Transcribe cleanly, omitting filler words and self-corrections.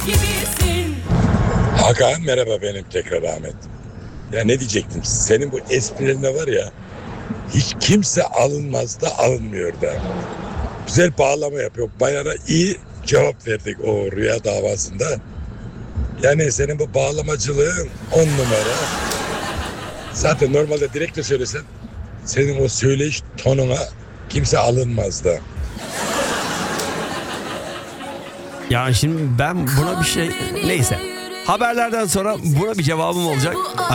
gibisin. Hakan merhaba, benim tekrar Ahmet. Ya ne diyecektim, senin bu esprilerine var ya, hiç kimse alınmaz da alınmıyor da. Güzel bağlama yapıyor. Bayana iyi cevap verdik o rüya davasında. Yani senin bu bağlamacılığın 10 numara. Zaten normalde direkt de söylesen senin o söyleyiş tonuna kimse alınmaz da. Ya şimdi ben buna bir şey... Neyse. Haberlerden sonra buna bir cevabım olacak.